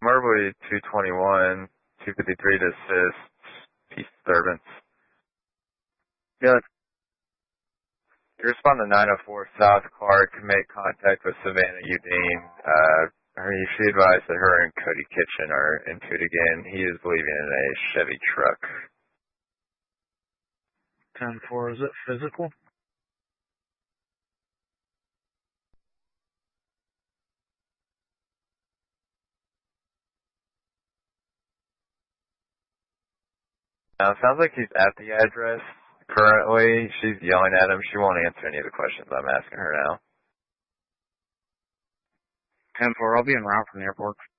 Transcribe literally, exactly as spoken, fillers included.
Marbley two twenty-one, two fifty-three to assist, peace disturbance. Good. You respond to nine oh four South Clark, make contact with Savannah Udine. Uh, her, she advised that her and Cody Kitchen are in Tootigan. He is leaving in a Chevy truck. ten four, is it physical? Now, it sounds like he's at the address currently. She's yelling at him. She won't answer any of the questions I'm asking her now. ten four, I'll be en route from the airport.